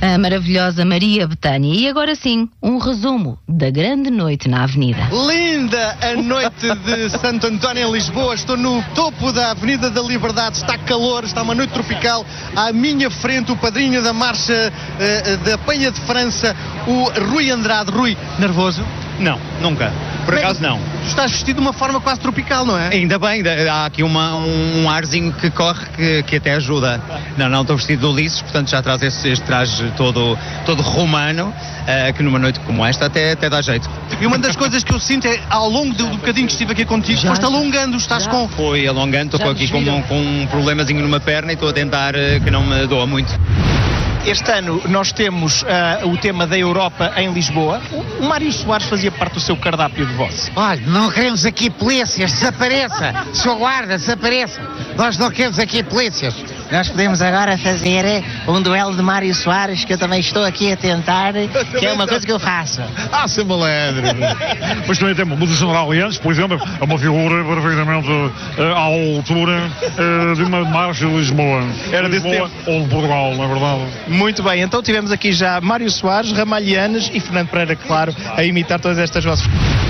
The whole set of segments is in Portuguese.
a maravilhosa Maria Bethânia. E agora sim, um resumo da grande noite na Avenida. Linda a noite de Santo António em Lisboa. Estou no topo da Avenida da Liberdade. Está calor, está uma noite tropical. À minha frente, o padrinho da marcha da Penha de França, o Rui Andrade. Rui, nervoso? Não, nunca. Por acaso não. Tu estás vestido de uma forma quase tropical, não é? Ainda bem, há aqui um arzinho que corre que até ajuda. Não, estou vestido de Ulisses, portanto já traz este traje todo romano, que numa noite como esta até dá jeito. E uma das coisas que eu sinto é, ao longo do bocadinho que estive aqui contigo, foste alongando, estás com... Fui alongando, estou aqui com um problemazinho numa perna e estou a tentar que não me doa muito. Este ano nós temos o tema da Europa em Lisboa. O Mário Soares fazia parte do seu cardápio de voz. Olha, não queremos aqui polícias, desapareça. Sr. Guarda, desapareça. Nós não queremos aqui polícias. Nós podemos agora fazer um duelo de Mário Soares, que eu também estou aqui a tentar, que é uma coisa que eu faço. Seu malandro. Mas também temos o General Aliantes, por exemplo, é uma figura perfeitamente à altura de uma marcha de Lisboa. Era desse tempo. Ou de Portugal, não é verdade? Muito bem, então tivemos aqui já Mário Soares, Ramalhianes e Fernando Pereira, claro, a imitar todas estas vozes.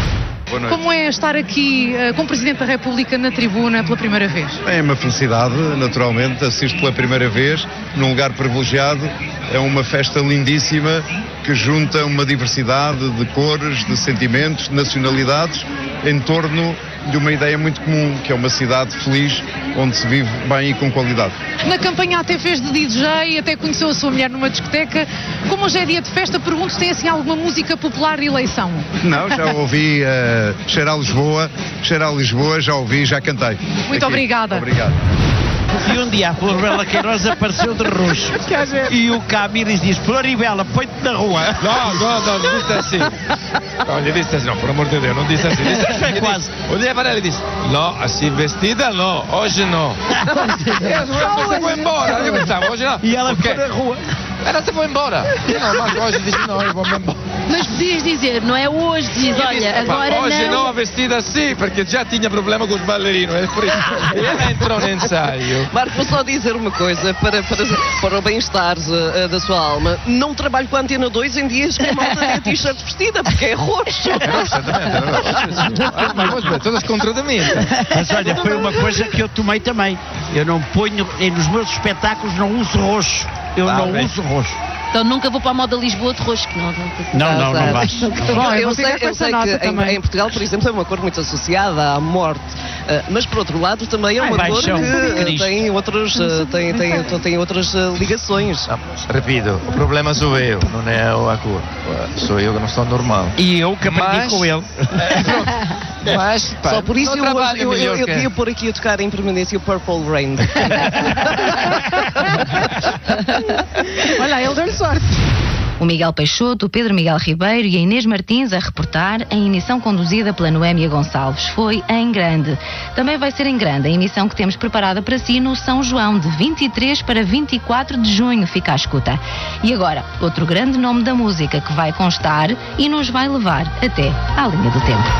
Como é estar aqui com o Presidente da República na tribuna pela primeira vez? É uma felicidade, naturalmente, assisto pela primeira vez, num lugar privilegiado, é uma festa lindíssima que junta uma diversidade de cores, de sentimentos, de nacionalidades, em torno de uma ideia muito comum, que é uma cidade feliz, onde se vive bem e com qualidade. Na campanha até fez de DJ, até conheceu a sua mulher numa discoteca. Como hoje é dia de festa, pergunto se tem assim alguma música popular de eleição. Não, já ouvi Cheira a Lisboa, já ouvi, já cantei. Muito obrigada. Obrigado. E um dia a Floribela Queiroz apareceu de roxo. E o Camilo diz, Floribela, põe-te na rua. Não disse assim. Não, lhe disse assim, não, por amor de Deus, não disse assim. Disse quase. Olhei para ele e disse, não, assim vestida não, hoje não. Você foi embora, eu pensava, hoje não. E ela ficou na rua. Ela se foi embora. Não, mas hoje disse, não, eu vou-me embora. Mas podias dizer, não é hoje, diz, olha, agora hoje não. não, vestida assim, porque já tinha problema com os bailarinos, é por isso. Ele entrou no ensaio. Marco, vou só dizer uma coisa para o bem-estar da sua alma. Não trabalho com a Antena 2 em dias que a malta tem a t-shirt vestida, porque é roxo. Mas todas contra de mim. Mas olha, foi uma coisa que eu tomei também. Eu não ponho, nos meus espetáculos não uso roxo. Eu não uso roxo. Então nunca vou para a moda Lisboa de roxo, que não vais. Eu sei que em Portugal, por exemplo, é uma cor muito associada à morte. Mas por outro lado também é uma cor que tem outras ligações. Repito, o problema sou eu, não é a cor. Sou eu que não estou normal. E eu que aprendi com ele. Mas, pá, só por isso eu queria pôr aqui a tocar em permanência o Purple Rain. Olha, ele deu-lhe sorte. O Miguel Peixoto, o Pedro Miguel Ribeiro e a Inês Martins a reportar em emissão conduzida pela Noémia Gonçalves. Foi em grande. Também vai ser em grande a emissão que temos preparada para si no São João, de 23 para 24 de junho. Fica à escuta. E agora, outro grande nome da música que vai constar e nos vai levar até à linha do tempo.